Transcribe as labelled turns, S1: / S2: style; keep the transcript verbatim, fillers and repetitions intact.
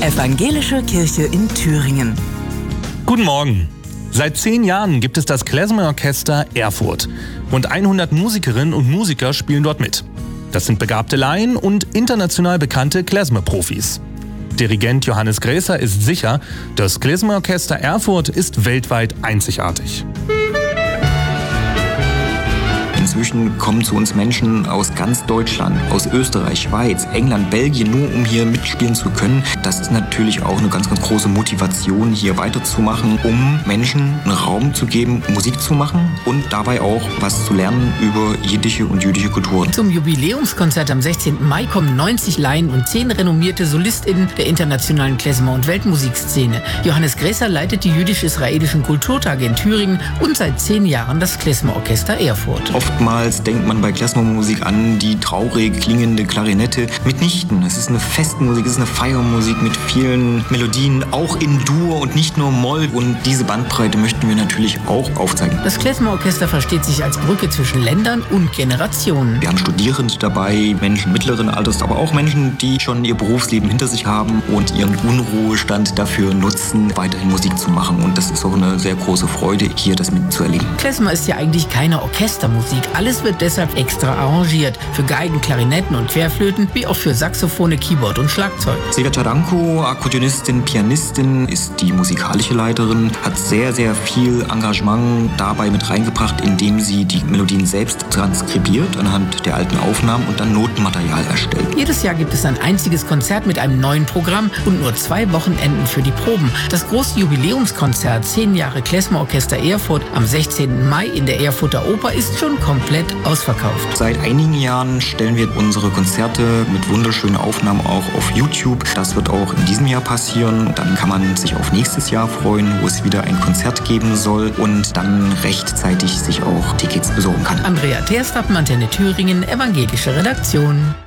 S1: Evangelische Kirche in Thüringen.
S2: Guten Morgen. Seit zehn Jahren gibt es das Klezmer-Orchester Erfurt. Rund hundert Musikerinnen und Musiker spielen dort mit. Das sind begabte Laien und international bekannte Klezmer-Profis. Dirigent Johannes Gräser ist sicher, das Klezmer-Orchester Erfurt ist weltweit einzigartig.
S3: Inzwischen kommen zu uns Menschen aus ganz Deutschland, aus Österreich, Schweiz, England, Belgien, nur um hier mitspielen zu können. Das ist natürlich auch eine ganz, ganz große Motivation, hier weiterzumachen, um Menschen einen Raum zu geben, Musik zu machen und dabei auch was zu lernen über jiddische und jüdische Kulturen.
S4: Zum Jubiläumskonzert am sechzehnten Mai kommen neunzig Laien und zehn renommierte SolistInnen der internationalen Klezmer- und Weltmusikszene. Johannes Gräser leitet die jüdisch-israelischen Kulturtage in Thüringen und seit zehn Jahren das Klezmer-Orchester Erfurt.
S3: Oftmals denkt man bei Klezmer-Musik an die traurig klingende Klarinette. Mitnichten. Es ist eine Festmusik, es ist eine Feiermusik mit vielen Melodien, auch in Dur und nicht nur Moll. Und diese Bandbreite möchten wir natürlich auch aufzeigen.
S4: Das Klezmer-Orchester versteht sich als Brücke zwischen Ländern und Generationen.
S3: Wir haben Studierende dabei, Menschen mittleren Alters, aber auch Menschen, die schon ihr Berufsleben hinter sich haben und ihren Unruhestand dafür nutzen, weiterhin Musik zu machen. Und das ist auch eine sehr große Freude, hier das mitzuerleben.
S4: Klezmer ist ja eigentlich keine Orchestermusik. Alles wird deshalb extra arrangiert. Für Geigen, Klarinetten und Querflöten, wie auch für Saxophone, Keyboard und Schlagzeug.
S3: Silvia Czadanko, Akkordeonistin, Pianistin, ist die musikalische Leiterin, hat sehr, sehr viel Engagement dabei mit reingebracht, indem sie die Melodien selbst transkribiert anhand der alten Aufnahmen und dann Notenmaterial erstellt.
S4: Jedes Jahr gibt es ein einziges Konzert mit einem neuen Programm und nur zwei Wochenenden für die Proben. Das große Jubiläumskonzert zehn Jahre Klezmer-Orchester Erfurt am sechzehnten Mai in der Erfurter Oper ist schon komplett ausverkauft.
S3: Seit einigen Jahren stellen wir unsere Konzerte mit wunderschönen Aufnahmen auch auf YouTube. Das wird auch in diesem Jahr passieren. Dann kann man sich auf nächstes Jahr freuen, wo es wieder ein Konzert geben soll und dann rechtzeitig sich auch Tickets besorgen kann.
S4: Andrea Terstappen, Antenne Thüringen, evangelische Redaktion.